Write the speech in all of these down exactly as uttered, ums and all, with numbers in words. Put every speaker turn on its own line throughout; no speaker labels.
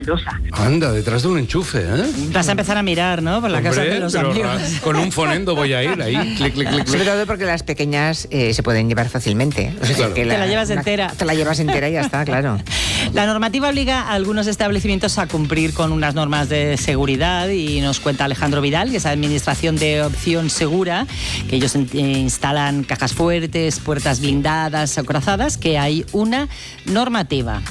Anda, detrás de un enchufe, ¿eh?
Vas a empezar a mirar, ¿no? Por la
Hombre,
casa de los
pero
amigos.
Con un fonendo voy a ir ahí. Clic, clic, clic,
Sobre
clic.
todo porque las pequeñas eh, se pueden llevar fácilmente. O sea,
Claro.
que
Te la llevas entera.
Te la llevas entera y ya está, claro.
La normativa obliga a algunos establecimientos a cumplir con unas normas de seguridad y nos cuenta Alejandro Vidal, que es Administración de Opción Segura, que ellos eh, instalan cajas fuertes, puertas blindadas, acorazadas, que hay una normativa.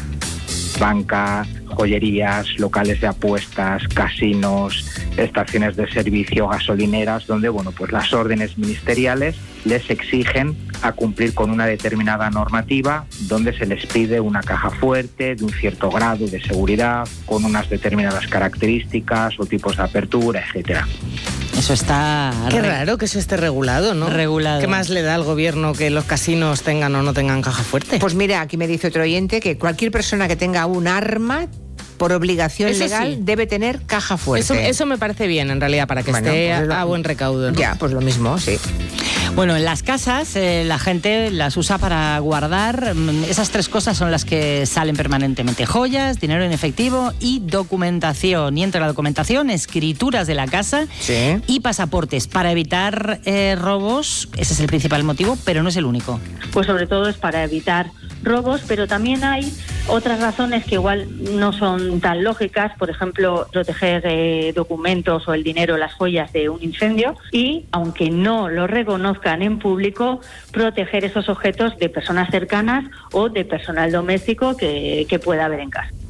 Banca, joyerías, locales de apuestas, casinos, estaciones de servicio, gasolineras, donde bueno, pues las órdenes ministeriales les exigen a cumplir con una determinada normativa, donde se les pide una caja fuerte de un cierto grado de seguridad, con unas determinadas características o tipos de apertura, etcétera.
Eso está...
Qué
re-
raro que eso esté regulado, ¿no?
Regulado.
¿Qué más le da al gobierno que los casinos tengan o no tengan caja fuerte?
Pues mira, aquí me dice otro oyente que cualquier persona que tenga un arma, por obligación
Eso
legal,
sí.
debe tener caja fuerte.
Eso, eso me parece bien, en realidad, para que
Bueno,
esté
pues es lo-
a buen recaudo, ¿no?
Ya, pues lo mismo, sí.
Bueno, en las casas eh, la gente las usa para guardar. mm, Esas tres cosas son las que salen permanentemente. Joyas, dinero en efectivo y documentación. Y entre la documentación, escrituras de la casa
Sí.
y pasaportes para evitar eh, robos. Ese es el principal motivo, pero no es el único.
Pues sobre todo es para evitar robos, pero también hay otras razones que igual no son tan lógicas, por ejemplo, proteger eh, documentos o el dinero, las joyas de un incendio y, aunque no lo reconozcan en público, proteger esos objetos de personas cercanas o de personal doméstico que, que pueda haber en casa.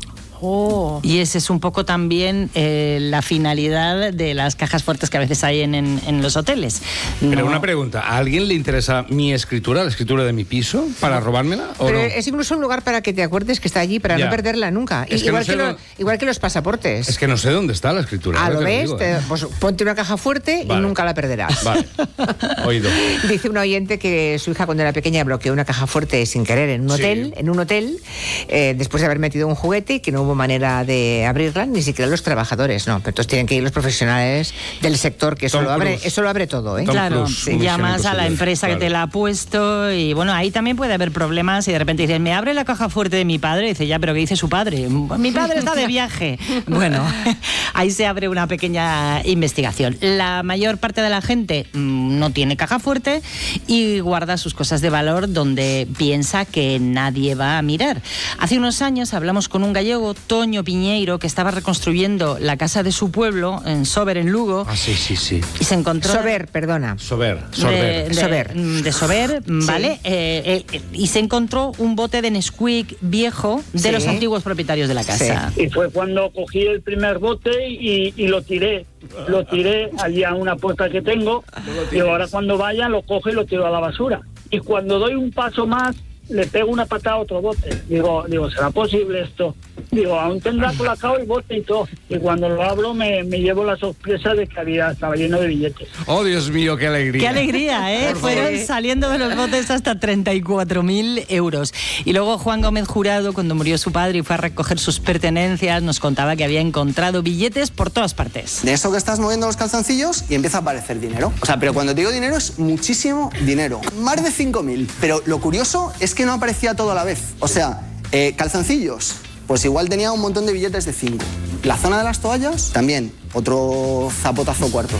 Oh.
Y ese es un poco también eh, la finalidad de las cajas fuertes que a veces hay en, en, en los hoteles.
Pero
No-
una pregunta, ¿a alguien le interesa mi escritura, la escritura de mi piso, para robármela o
Pero
no?
es incluso un lugar para que te acuerdes que está allí, para
Ya.
no perderla nunca.
Es
Y
que
igual,
no sé
que lo-
dónde-
igual que los pasaportes.
Es que no sé dónde está la escritura.
Ah,
ya
¿lo
te
ves?
digo,
Te-
¿eh?
pues ponte una caja fuerte
Vale.
y nunca la perderás.
Vale, oído.
Dice un oyente que su hija cuando era pequeña bloqueó una caja fuerte sin querer en un
Sí.
hotel, en un hotel, eh, después de haber metido un juguete y que no hubo manera de abrirla, ni siquiera los trabajadores, no. Pero entonces tienen que ir los profesionales del sector, que eso
Tom
lo abre,
Cruise.
eso lo abre todo, ¿eh?
Tom
Claro,
Cruise,
sí,
Misión
llamas a la
Imposible.
empresa que
Claro.
te la ha puesto y bueno, ahí también puede haber problemas y de repente dices, me abre la caja fuerte de mi padre, y dice, ya, pero ¿qué dice su padre? Mi padre está de viaje. Bueno, ahí se abre una pequeña investigación. La mayor parte de la gente mm, no tiene caja fuerte y guarda sus cosas de valor donde piensa que nadie va a mirar. Hace unos años hablamos con un gallego, Toño Piñeiro, que estaba reconstruyendo la casa de su pueblo, en Sober, en Lugo,
Ah, sí, sí, sí.
y se encontró...
Sober, perdona.
Sober,
De,
sorber.
de-
Sober.
de Sober, ¿vale? Eh, eh, y se encontró un bote de Nesquik viejo de
Sí.
los antiguos propietarios de la casa.
Y fue cuando cogí el primer bote y, y lo tiré. Lo tiré allí a una puerta que tengo. Y ahora cuando vaya lo cojo y lo tiro a la basura. Y cuando doy un paso más, le pego una patada a otro bote. Digo, digo, ¿será posible esto? Digo, aún tendrá colacao y bote y todo. Y cuando lo abro me, me llevo la sorpresa de que había, estaba lleno de billetes.
Oh, Dios mío, qué alegría.
¡Qué alegría, eh!
Por
Fueron
favor.
saliendo de los botes hasta treinta y cuatro mil euros. Y luego Juan Gómez Jurado, cuando murió su padre y fue a recoger sus pertenencias, nos contaba que había encontrado billetes por todas partes.
De eso que estás moviendo los calzoncillos y empieza a aparecer dinero. O sea, pero cuando te digo dinero es muchísimo dinero. Más de cinco mil. Pero lo curioso es que no aparecía todo a la vez. O sea, eh, calzoncillos, pues igual tenía un montón de billetes de cinco. La zona de las toallas, también. Otro zapotazo cuartos.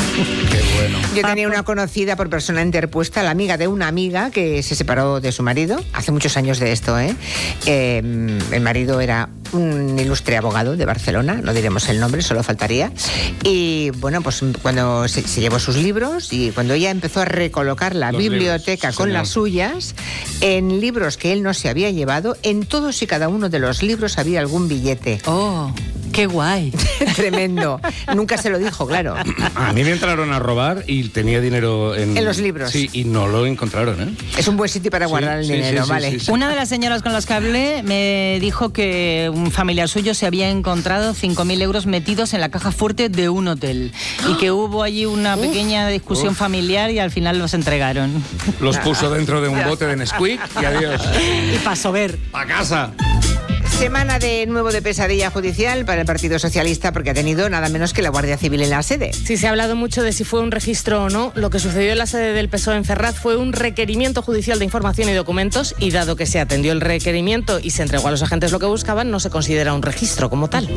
Qué bueno.
Yo tenía una conocida por persona interpuesta, la amiga de una amiga que se separó de su marido, hace muchos años de esto, ¿eh? Eh, el marido era un ilustre abogado de Barcelona, no diremos el nombre, solo faltaría. Y bueno, pues cuando se, se llevó sus libros y cuando ella empezó a recolocar la
Los
biblioteca
libros,
con
señor.
las suyas, en libros que él no se había llevado, en todos y cada uno de los libros había algún billete.
¡Oh, qué guay!
Tremendo. Nunca se lo dijo, claro.
A mí me entraron a robar y tenía dinero en...
En los libros.
Sí, y no lo encontraron, ¿eh?
Es un buen sitio para
Sí,
guardar el
sí,
dinero,
sí, sí,
vale.
sí, sí.
Una de las señoras con las que hablé me dijo que un familiar suyo se había encontrado cinco mil euros metidos en la caja fuerte de un hotel y que hubo allí una pequeña discusión familiar y al final los entregaron.
Los puso dentro de un bote de Nesquik y adiós.
Y pasó ver.
¡A casa!
Semana de nuevo de pesadilla judicial para el Partido Socialista porque ha tenido nada menos que la Guardia Civil en la sede.
Sí, se ha hablado mucho de si fue un registro o no. Lo que sucedió en la sede del P S O E en Ferraz fue un requerimiento judicial de información y documentos y dado que se atendió el requerimiento y se entregó a los agentes lo que buscaban, no se considera un registro como tal.